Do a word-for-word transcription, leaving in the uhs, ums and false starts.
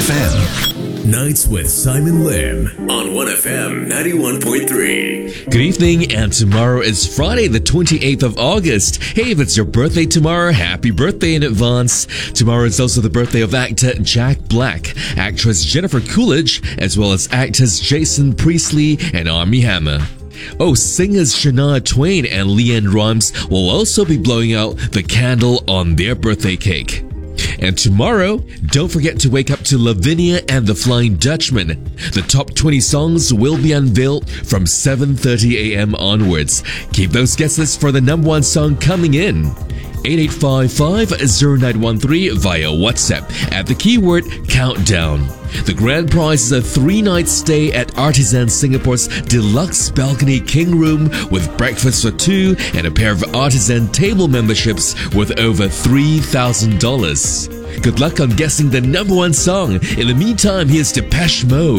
F M. Nights with Simon Lim on one F M ninety-one point three. Good evening, and tomorrow is Friday, the twenty-eighth of August. Hey, if it's your birthday tomorrow, happy birthday in advance. Tomorrow is also the birthday of actor Jack Black, actress Jennifer Coolidge, as well as actors Jason Priestley and Armie Hammer. Oh, singers Shania Twain and LeAnn Rimes will also be blowing out the candle on their birthday cake. And tomorrow, don't forget to wake up to Lavinia and the Flying Dutchman. The top twenty songs will be unveiled from seven thirty a.m. onwards. Keep those guesses for the number one song coming in. eight eight five five, zero nine one three via WhatsApp at the keyword countdown. The grand prize is a three-night stay at Artisan Singapore's deluxe balcony king room with breakfast for two and a pair of Artisan table memberships worth over three thousand dollars. Good luck on guessing the number one song. In the meantime, here's Depeche Mode.